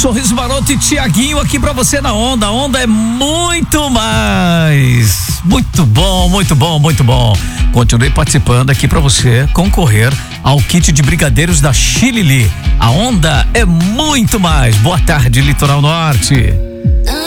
Sorriso Maroto e Tiaguinho aqui pra você na Onda. A Onda é muito mais. Muito bom, muito bom, muito bom. Continue participando aqui pra você concorrer ao kit de brigadeiros da Chilili. A Onda é muito mais. Boa tarde, Litoral Norte.